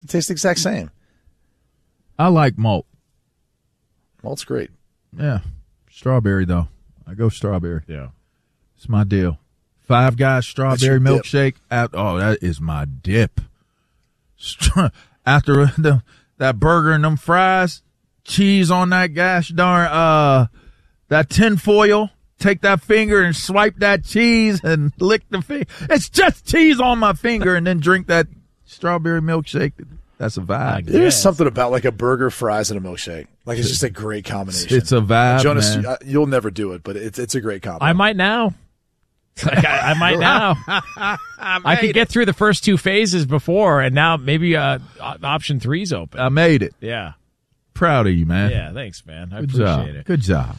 It tastes the exact same. I like malt. Malt's great. Yeah. Strawberry, though. I go strawberry. Yeah. It's my deal. Five Guys strawberry your dip. milkshake. That is my dip. After that burger and them fries, cheese on that gosh darn that tin foil. Take that finger and swipe that cheese and lick the finger. It's just cheese on my finger, and then drink that strawberry milkshake. That's a vibe. There is something about like a burger, fries, and a milkshake. Like it's just a great combination. It's a vibe, Jonas, man. you'll never do it, but it's a great combination. I might now. I might now. I could get through the first two phases before, and now maybe option 3's open. I made it. Yeah. Proud of you, man. Yeah, thanks, man. I Good appreciate job. it. Good job.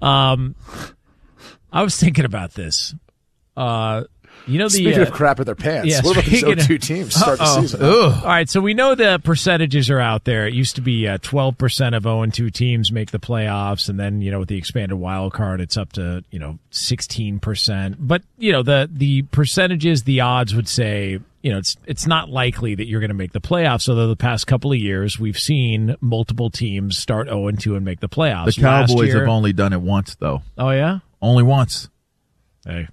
I was thinking about this. Speaking of crap at their pants, yeah, what about these speaking 0-2 teams to start the season? All right, so we know the percentages are out there. It used to be 12% of 0-2 teams make the playoffs, and then with the expanded wild card, it's up to 16%. But the percentages, the odds would say it's not likely that you're going to make the playoffs. Although the past couple of years, we've seen multiple teams start 0-2 and make the playoffs. The Cowboys have only done it once, though. Oh yeah, only once. Hey.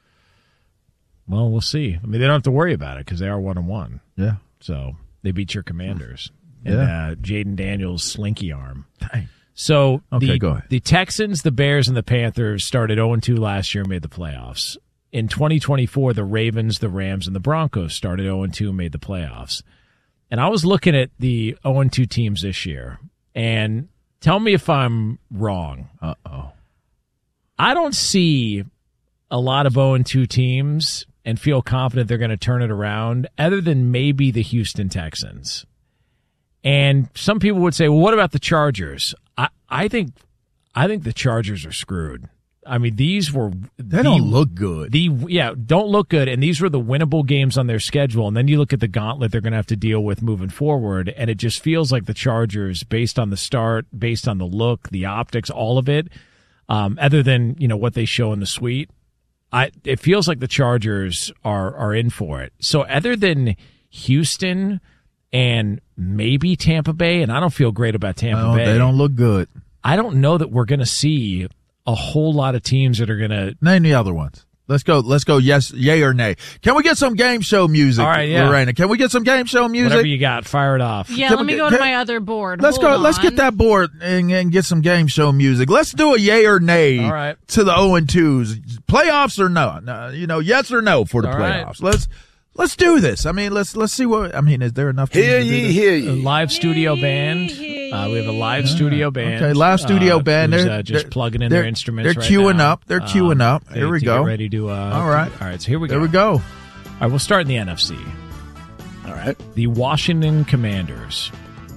Well, we'll see. I mean, they don't have to worry about it because they are 1-1. Yeah. So they beat your Commanders. Yeah. And Jaden Daniels' slinky arm. Dang. So Okay, go ahead. The Texans, the Bears, and the Panthers started 0-2 last year and made the playoffs. In 2024, the Ravens, the Rams, and the Broncos started 0-2 and made the playoffs. And I was looking at the 0-2 teams this year, and tell me if I'm wrong. Uh-oh. I don't see a lot of 0-2 teams and feel confident they're going to turn it around, other than maybe the Houston Texans. And some people would say, well, what about the Chargers? I think the Chargers are screwed. I mean, they don't look good. Don't look good. And these were the winnable games on their schedule. And then you look at the gauntlet they're going to have to deal with moving forward. And it just feels like the Chargers, based on the start, based on the look, the optics, all of it, other than, what they show in the suite, it feels like the Chargers are in for it. So other than Houston and maybe Tampa Bay, and I don't feel great about Tampa Bay. They don't look good. I don't know that we're going to see a whole lot of teams that are going to name the other ones. Let's go. Yes, yay or nay. Can we get some game show music? All right, yeah. Lorena, can we get some game show music? Whatever you got, fire it off. Yeah, let me go to my other board. Let's go. Let's get that board and get some game show music. Let's do a yay or nay. All right. To the 0-2s. Playoffs or no? Yes or no for the All playoffs. right. Let's do this. I mean, let's see what. I mean, is there enough? Hear ye. A live studio band. We have a live studio band. Okay, live studio band. They're just plugging in their instruments. They're right queuing now. up. They're queuing up. Here we go. Get ready to. All right. All right. So here we go. There we go. All right. We'll start in the NFC. All right. The Washington Commanders.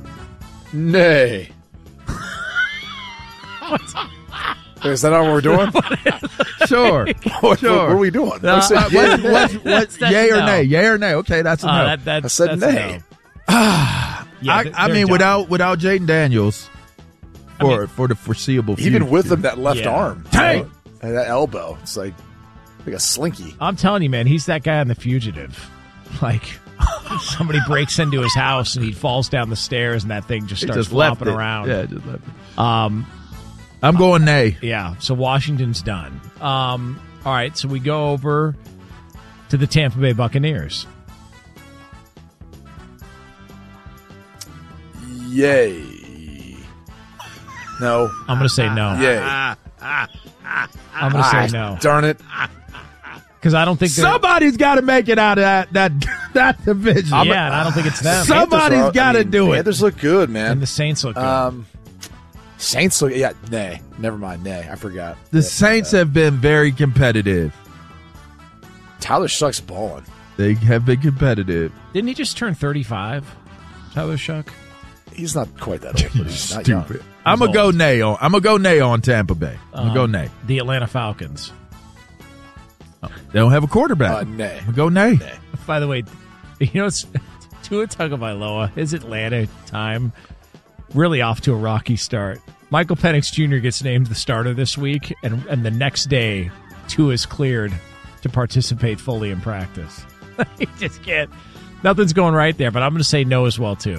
Nay. Is that not what we're doing? Sure. What are we doing? What's yay or nay? Yay or nay? Okay, that's a no. I said nay. I mean, without Jaden Daniels for the foreseeable future. Even with him, that left arm. Dang. And that elbow. It's like a slinky. I'm telling you, man, he's that guy on The Fugitive. Like, somebody breaks into his house and he falls down the stairs and that thing just starts flopping around. Yeah, just left it. I'm going nay. Yeah, so Washington's done. All right, so we go over to the Tampa Bay Buccaneers. Yay. No. I'm going to say no. Yay. I'm going to say no. Darn it. Because I don't think somebody's got to make it out of that division. And I don't think it's them. Somebody's got to do it. Panthers look good, man. And the Saints look good. Saints look, nay. Never mind, nay. I forgot. The Saints have been very competitive. Tyler Shuck's balling. They have been competitive. Didn't he just turn 35, Tyler Shuck? He's not quite that old, but he's not stupid. young. I'm gonna go nay on Tampa Bay. I'm gonna go nay. The Atlanta Falcons. They don't have a quarterback. Nay. I'm gonna go nay. By the way, it's Tua Tagovailoa. His Atlanta time really off to a rocky start. Michael Penix Jr. gets named the starter this week, and the next day, Tua is cleared to participate fully in practice. He just can't. Nothing's going right there, but I'm going to say no as well, too.